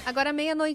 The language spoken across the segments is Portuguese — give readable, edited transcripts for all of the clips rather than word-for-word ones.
Agora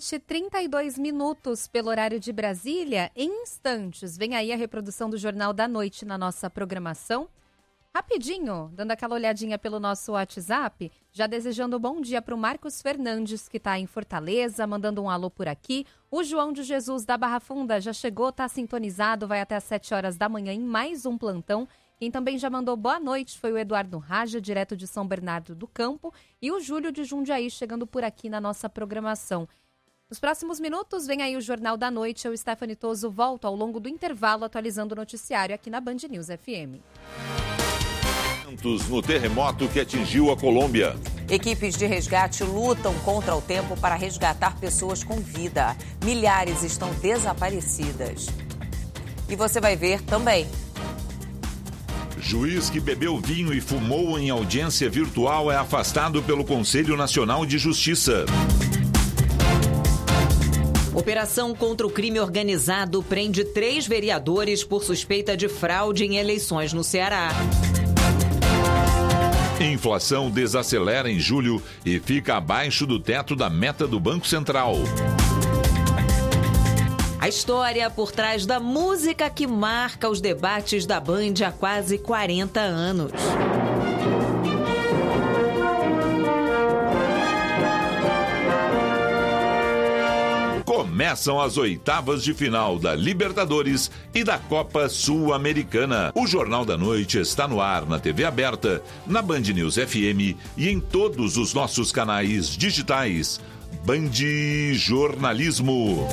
00:32 pelo horário de Brasília. Em instantes, vem aí a reprodução do Jornal da Noite na nossa programação. Rapidinho, dando aquela olhadinha pelo nosso WhatsApp, já desejando um bom dia para o Marcos Fernandes, que está em Fortaleza, mandando um alô por aqui. O João de Jesus da Barra Funda já chegou, está sintonizado, vai até às 7 horas da manhã em mais um plantão. Quem também já mandou boa noite foi o Eduardo Raja, direto de São Bernardo do Campo, e o Júlio de Jundiaí chegando por aqui na nossa programação. Nos próximos minutos, vem aí o Jornal da Noite. Eu, Stephanie Toso, volto ao longo do intervalo atualizando o noticiário aqui na Band News FM. No terremoto que atingiu a Colômbia. Equipes de resgate lutam contra o tempo para resgatar pessoas com vida. Milhares estão desaparecidas. E você vai ver também. Juiz que bebeu vinho e fumou em audiência virtual é afastado pelo Conselho Nacional de Justiça. Operação contra o crime organizado prende 3 vereadores por suspeita de fraude em eleições no Ceará. Inflação desacelera em julho e fica abaixo do teto da meta do Banco Central. A história por trás da música que marca os debates da Band há quase 40 anos. Começam as oitavas de final da Libertadores e da Copa Sul-Americana. O Jornal da Noite está no ar na TV aberta, na Band News FM e em todos os nossos canais digitais. Band Jornalismo.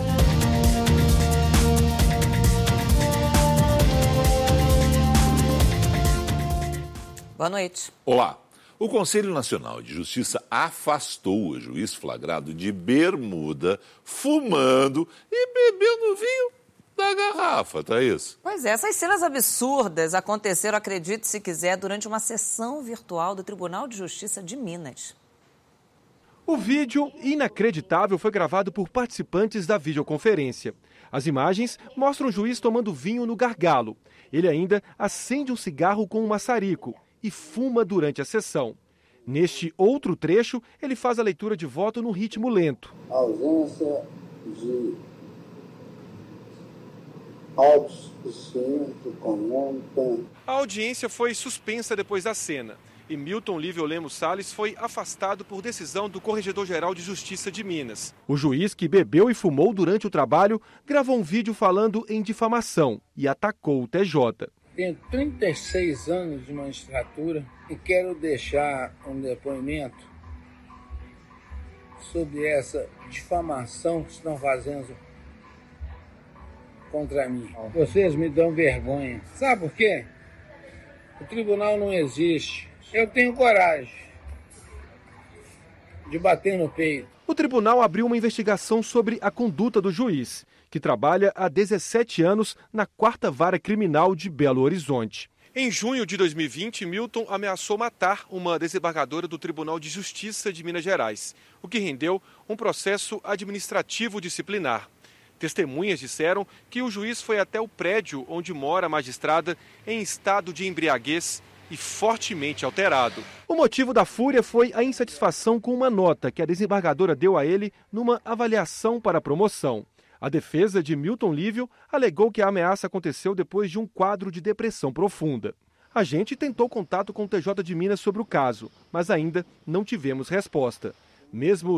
Boa noite. Olá. O Conselho Nacional de Justiça afastou o juiz flagrado de bermuda, fumando e bebendo vinho da garrafa, tá isso? Pois é, essas cenas absurdas aconteceram, acredite se quiser, durante uma sessão virtual do Tribunal de Justiça de Minas. O vídeo inacreditável foi gravado por participantes da videoconferência. As imagens mostram o juiz tomando vinho no gargalo. Ele ainda acende um cigarro com um maçarico e fuma durante a sessão. Neste outro trecho, ele faz a leitura de voto no ritmo lento. Ausência de autossuficiente econômica. A audiência foi suspensa depois da cena e Milton Lívio Lemos Salles foi afastado por decisão do Corregedor-Geral de Justiça de Minas. O juiz, que bebeu e fumou durante o trabalho, gravou um vídeo falando em difamação e atacou o TJ. Tenho 36 anos de magistratura e quero deixar um depoimento sobre essa difamação que estão fazendo contra mim. Vocês me dão vergonha. Sabe por quê? O tribunal não existe. Eu tenho coragem de bater no peito. O tribunal abriu uma investigação sobre a conduta do juiz, que trabalha há 17 anos na 4ª Vara Criminal de Belo Horizonte. Em junho de 2020, Milton ameaçou matar uma desembargadora do Tribunal de Justiça de Minas Gerais, o que rendeu um processo administrativo disciplinar. Testemunhas disseram que o juiz foi até o prédio onde mora a magistrada em estado de embriaguez e fortemente alterado. O motivo da fúria foi a insatisfação com uma nota que a desembargadora deu a ele numa avaliação para a promoção. A defesa de Milton Lívio alegou que a ameaça aconteceu depois de um quadro de depressão profunda. A gente tentou contato com o TJ de Minas sobre o caso, mas ainda não tivemos resposta. Mesmo